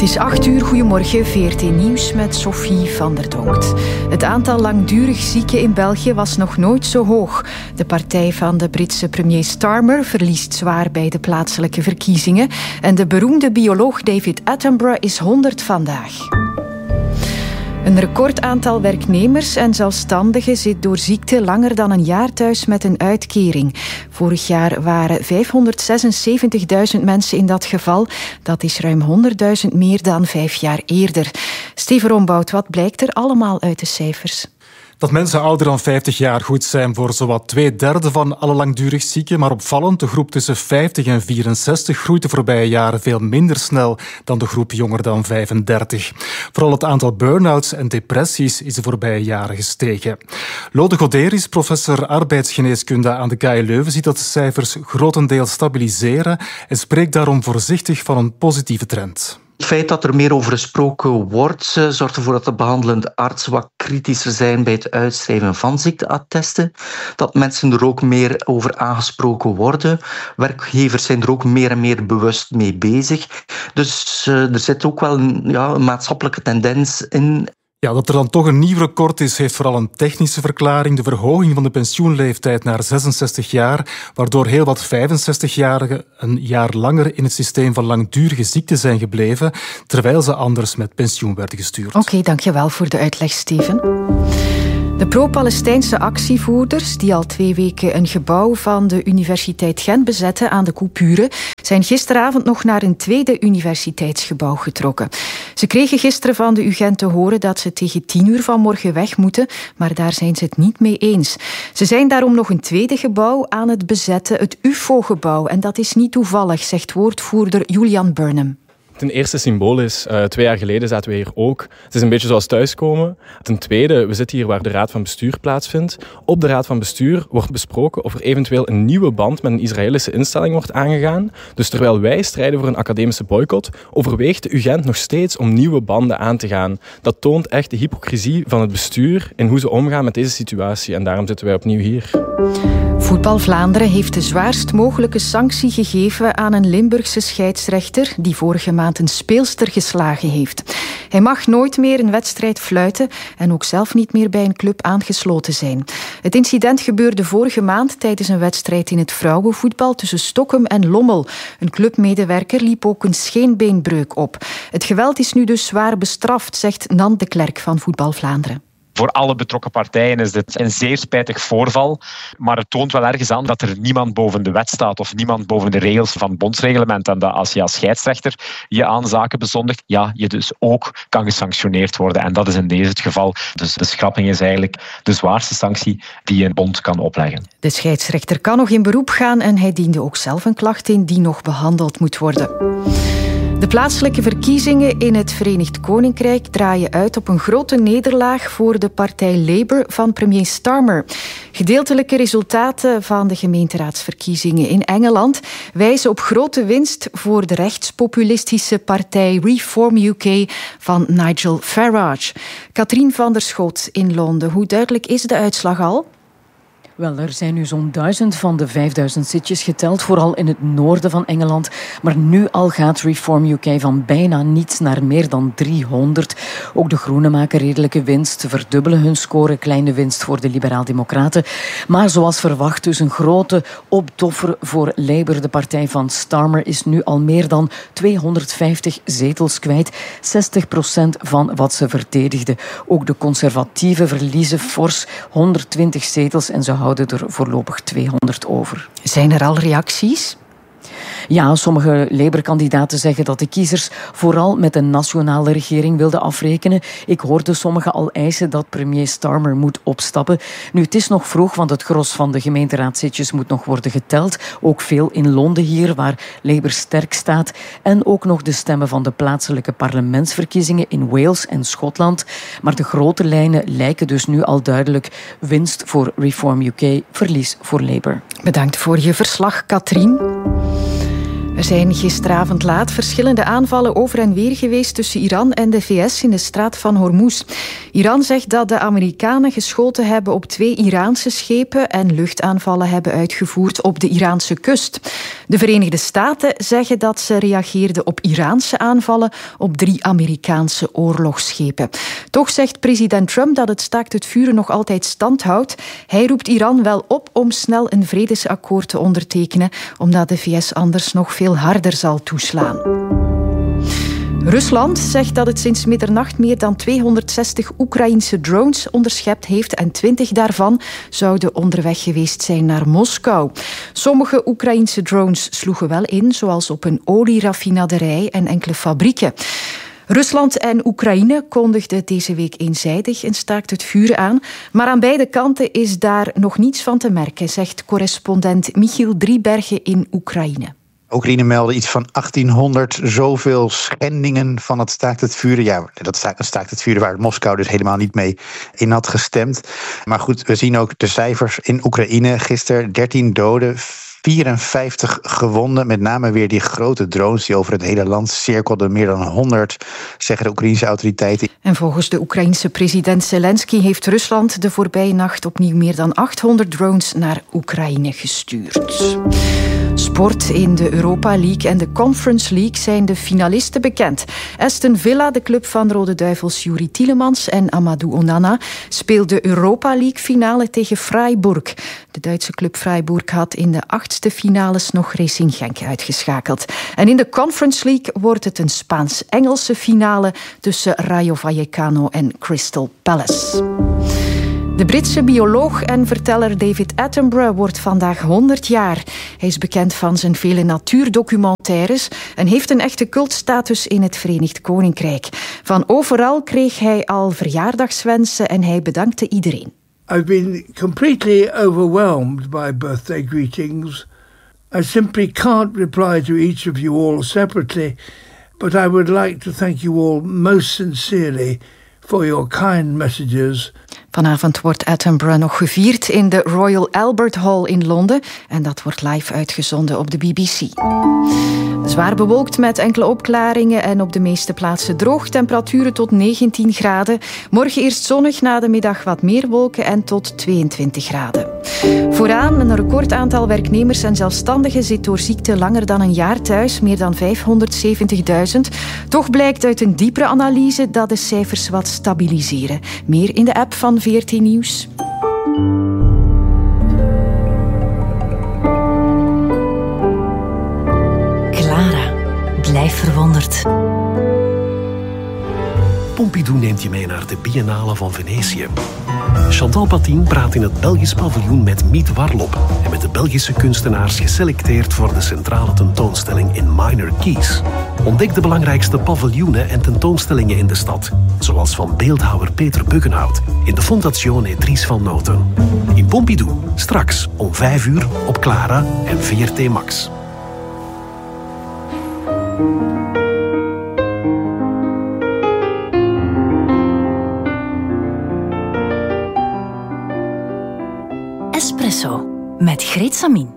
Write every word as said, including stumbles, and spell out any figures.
is acht uur, goedemorgen, V R T Nieuws met Sophie van der Donkt. Het aantal langdurig zieken in België was nog nooit zo hoog. De partij van de Britse premier Starmer verliest zwaar bij de plaatselijke verkiezingen. En de beroemde bioloog David Attenborough is honderd vandaag. Een recordaantal werknemers en zelfstandigen zit door ziekte langer dan een jaar thuis met een uitkering. Vorig jaar waren vijfhonderdzesenzeventigduizend mensen in dat geval. Dat is ruim honderdduizend meer dan vijf jaar eerder. Steven Rombout, wat blijkt er allemaal uit de cijfers? Dat mensen ouder dan vijftig jaar goed zijn voor zowat twee derde van alle langdurig zieken. Maar opvallend, de groep tussen vijftig en vierenzestig groeit de voorbije jaren veel minder snel dan de groep jonger dan vijfendertig. Vooral het aantal burn-outs en depressies is de voorbije jaren gestegen. Lode Goderis, professor arbeidsgeneeskunde aan de K U Leuven, ziet dat de cijfers grotendeels stabiliseren en spreekt daarom voorzichtig van een positieve trend. Het feit dat er meer over gesproken wordt, zorgt ervoor dat de behandelende artsen wat kritischer zijn bij het uitschrijven van ziekteattesten. Dat mensen er ook meer over aangesproken worden. Werkgevers zijn er ook meer en meer bewust mee bezig. Dus uh, er zit ook wel een, ja, een maatschappelijke tendens in. Ja, dat er dan toch een nieuw record is, heeft vooral een technische verklaring. De verhoging van de pensioenleeftijd naar zesenzestig jaar, waardoor heel wat vijfenzestigjarigen een jaar langer in het systeem van langdurige ziekte zijn gebleven, terwijl ze anders met pensioen werden gestuurd. Oké, okay, dankjewel voor de uitleg, Steven. De pro-Palestijnse actievoerders, die al twee weken een gebouw van de Universiteit Gent bezetten aan de Coupure, zijn gisteravond nog naar een tweede universiteitsgebouw getrokken. Ze kregen gisteren van de U Gent te horen dat ze tegen tien uur vanmorgen weg moeten, maar daar zijn ze het niet mee eens. Ze zijn daarom nog een tweede gebouw aan het bezetten, het U F O-gebouw. En dat is niet toevallig, zegt woordvoerder Julian Burnham. Ten eerste symbolisch. Uh, twee jaar geleden zaten we hier ook. Het is een beetje zoals thuiskomen. Ten tweede, we zitten hier waar de Raad van Bestuur plaatsvindt. Op de Raad van Bestuur wordt besproken of er eventueel een nieuwe band met een Israëlische instelling wordt aangegaan. Dus terwijl wij strijden voor een academische boycott, overweegt de U Gent nog steeds om nieuwe banden aan te gaan. Dat toont echt de hypocrisie van het bestuur in hoe ze omgaan met deze situatie. En daarom zitten wij opnieuw hier. Voetbal Vlaanderen heeft de zwaarst mogelijke sanctie gegeven aan een Limburgse scheidsrechter die vorige maand een speelster geslagen heeft. Hij mag nooit meer een wedstrijd fluiten en ook zelf niet meer bij een club aangesloten zijn. Het incident gebeurde vorige maand tijdens een wedstrijd in het vrouwenvoetbal tussen Stokkum en Lommel. Een clubmedewerker liep ook een scheenbeenbreuk op. Het geweld is nu dus zwaar bestraft, zegt Nan de Klerk van Voetbal Vlaanderen. Voor alle betrokken partijen is dit een zeer spijtig voorval, maar het toont wel ergens aan dat er niemand boven de wet staat of niemand boven de regels van het bondsreglement en dat als je als scheidsrechter je aan zaken bezondigt, ja, je dus ook kan gesanctioneerd worden. En dat is in deze het geval. Dus de schrapping is eigenlijk de zwaarste sanctie die een bond kan opleggen. De scheidsrechter kan nog in beroep gaan en hij diende ook zelf een klacht in die nog behandeld moet worden. De plaatselijke verkiezingen in het Verenigd Koninkrijk draaien uit op een grote nederlaag voor de partij Labour van premier Starmer. Gedeeltelijke resultaten van de gemeenteraadsverkiezingen in Engeland wijzen op grote winst voor de rechtspopulistische partij Reform U K van Nigel Farage. Katrien van der Schot in Londen. Hoe duidelijk is de uitslag al? Wel, er zijn nu zo'n duizend van de vijfduizend zitjes geteld, vooral in het noorden van Engeland. Maar nu al gaat Reform U K van bijna niets naar meer dan driehonderd. Ook de Groenen maken redelijke winst, verdubbelen hun score, kleine winst voor de Liberaal-Democraten. Maar zoals verwacht, dus een grote opdoffer voor Labour. De partij van Starmer is nu al meer dan tweehonderdvijftig zetels kwijt, zestig procent van wat ze verdedigden. Ook de conservatieven verliezen fors honderdtwintig zetels en ze houden houden er voorlopig tweehonderd over. Zijn er al reacties? Ja, sommige Labour-kandidaten zeggen dat de kiezers vooral met de nationale regering wilden afrekenen. Ik hoorde sommigen al eisen dat premier Starmer moet opstappen. Nu, het is nog vroeg, want het gros van de gemeenteraadszitjes moet nog worden geteld. Ook veel in Londen hier, waar Labour sterk staat. En ook nog de stemmen van de plaatselijke parlementsverkiezingen in Wales en Schotland. Maar de grote lijnen lijken dus nu al duidelijk. Winst voor Reform U K, verlies voor Labour. Bedankt voor je verslag, Katrien. Er zijn gisteravond laat verschillende aanvallen over en weer geweest tussen Iran en de V S in de straat van Hormuz. Iran zegt dat de Amerikanen geschoten hebben op twee Iraanse schepen en luchtaanvallen hebben uitgevoerd op de Iraanse kust. De Verenigde Staten zeggen dat ze reageerden op Iraanse aanvallen op drie Amerikaanse oorlogsschepen. Toch zegt president Trump dat het staakt het vuren nog altijd stand houdt. Hij roept Iran wel op om snel een vredesakkoord te ondertekenen, omdat de V S anders nog veel harder zal toeslaan. Rusland zegt dat het sinds middernacht meer dan tweehonderdzestig Oekraïense drones onderschept heeft en twintig daarvan zouden onderweg geweest zijn naar Moskou. Sommige Oekraïense drones sloegen wel in, zoals op een olieraffinaderij en enkele fabrieken. Rusland en Oekraïne kondigden deze week eenzijdig een staakt het vuren aan, maar aan beide kanten is daar nog niets van te merken, zegt correspondent Michiel Driebergen in Oekraïne. Oekraïne meldde iets van achttienhonderd zoveel schendingen van het staakt het vuren. Ja, dat staakt het vuren waar Moskou dus helemaal niet mee in had gestemd. Maar goed, we zien ook de cijfers in Oekraïne. Gisteren dertien doden, vierenvijftig gewonden. Met name weer die grote drones die over het hele land cirkelden. Meer dan honderd, zeggen de Oekraïnse autoriteiten. En volgens de Oekraïense president Zelensky heeft Rusland de voorbije nacht opnieuw meer dan achthonderd drones naar Oekraïne gestuurd. Sport. In de Europa League en de Conference League zijn de finalisten bekend. Aston Villa, de club van Rode Duivels Yuri Tielemans en Amadou Onana, speelde de Europa League finale tegen Freiburg. De Duitse club Freiburg had in de achtste finales nog Racing Genk uitgeschakeld. En in de Conference League wordt het een Spaans-Engelse finale tussen Rayo Vallecano en Crystal Palace. De Britse bioloog en verteller David Attenborough wordt vandaag honderd jaar. Hij is bekend van zijn vele natuurdocumentaires en heeft een echte cultstatus in het Verenigd Koninkrijk. Van overal kreeg hij al verjaardagswensen en hij bedankte iedereen. I've been completely overwhelmed by birthday greetings. I simply can't reply to each of you all separately, but I would like to thank you all most sincerely for your kind messages. Vanavond wordt Attenborough nog gevierd in de Royal Albert Hall in Londen en dat wordt live uitgezonden op de B B C. Zwaar bewolkt met enkele opklaringen en op de meeste plaatsen droog. Temperaturen tot negentien graden. Morgen eerst zonnig, na de middag wat meer wolken en tot tweeëntwintig graden. Vooraan een recordaantal werknemers en zelfstandigen zit door ziekte langer dan een jaar thuis, meer dan vijfhonderdzeventigduizend. Toch blijkt uit een diepere analyse dat de cijfers wat stabiliseren. Meer in de app van V R T Nieuws. Clara, blijf verwonderd. Pompidou neemt je mee naar de Biennale van Venetië. Chantal Patin praat in het Belgisch paviljoen met Miet Warlop en met de Belgische kunstenaars geselecteerd voor de centrale tentoonstelling in Minor Keys. Ontdek de belangrijkste paviljoenen en tentoonstellingen in de stad, zoals van beeldhouwer Peter Buggenhout in de Fondazione Dries van Noten. In Pompidou, straks om vijf uur op Clara en V R T Max. Espresso met Greet Samin.